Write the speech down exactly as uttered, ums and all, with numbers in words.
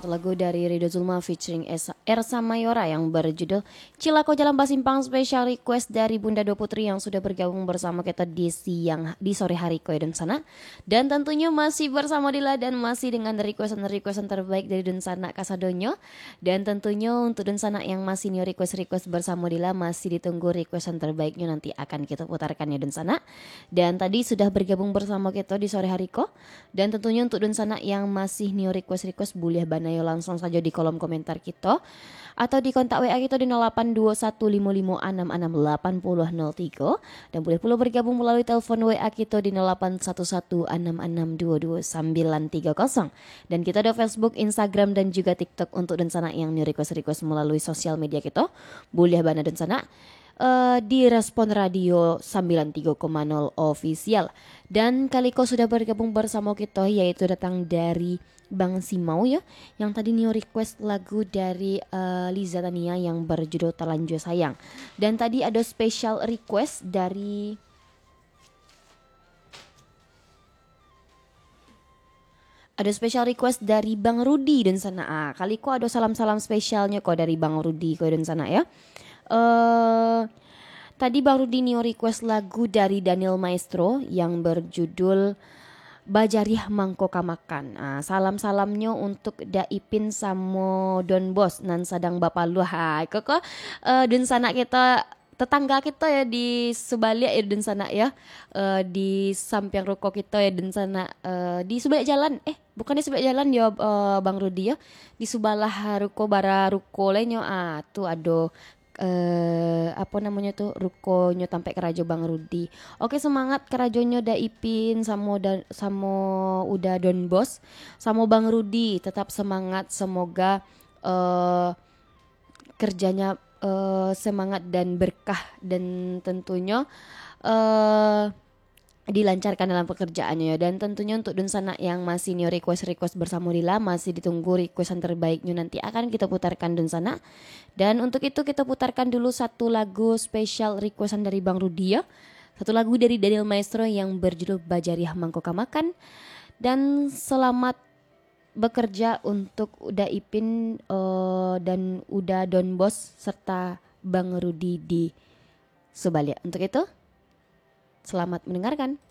satu lagu dari Rido Zulma featuring Esa- Ersa Mayora yang berjudul Cilako Jalan Basimpang, special request dari Bunda Do Putri yang sudah bergabung bersama kita di siang di sore hari Koe dan Sana. Dan tentunya masih bersama Dila dan masih dengan requestan-requestan terbaik dari Dun Sana Kasadonyo. Dan tentunya untuk Dun Sana yang masih new request-request bersama Dila masih ditunggu requestan terbaiknya, nanti akan kita putarkan ya Dun Sana. Dan tadi sudah bergabung bersama kita di sore hari ko. Dan tentunya untuk Dun Sana yang masih new request-request boleh banayo langsung saja di kolom komentar kita atau di kontak W A kita di nol delapan dua satu lima lima enam enam delapan nol nol tiga dan boleh pula bergabung melalui telepon W A kita di nol delapan satu satu enam enam dua dua sembilan tiga nol. Dan kita ada Facebook, Instagram dan juga TikTok untuk Dun Sana yang new request-request melalui sosial media kita. Boleh bana Dun Sana Uh, di Respon Radio sembilan tiga koma nol official. Dan kali kau sudah bergabung bersama kita yaitu datang dari Bang Simau ya, yang tadi new request lagu dari uh, Liza Tania yang berjudul Telanjur Sayang. Dan tadi ada special request dari Ada special request dari Bang Rudi dan Sana. Ah, kali kau ada salam-salam spesialnya kok dari Bang Rudi kau dan Sana ya. Uh, tadi Bang Rudi new request lagu dari Daniel Maestro yang berjudul Bajariah Mangko Kamakan. Nah, salam-salamnya untuk Daipin samo Don Bos nan sadang bapak lu. Hai, kok uh, dan sana kita tetangga kita ya di sebalik ya dan sana ya, uh, di samping ruko kita ya dan sana, uh, di sebalik jalan eh bukan di sebalik jalan ya uh, Bang Rudi ya, di sebelah ruko bara ruko lainnya ah tuh ada eh apa namanya tuh rukonya sampai kerajo Bang Rudi. Oke, semangat kerajonya Daipin samo dan samo udah Don Bos samo Bang Rudi, tetap semangat, semoga eh kerjanya eh semangat dan berkah dan tentunya eh dilancarkan dalam pekerjaannya ya. Dan tentunya untuk Dun Sana yang masih new request-request bersama Dila masih ditunggu requestan terbaiknya, nanti akan kita putarkan Dun Sana. Dan untuk itu kita putarkan dulu satu lagu spesial requestan dari Bang Rudi ya. Satu lagu dari Daniel Maestro yang berjudul Bajariah Mangko Kamakan. Dan selamat bekerja untuk Uda Ipin uh, dan Uda Don Bos serta Bang Rudi di Subalik. Untuk itu selamat mendengarkan.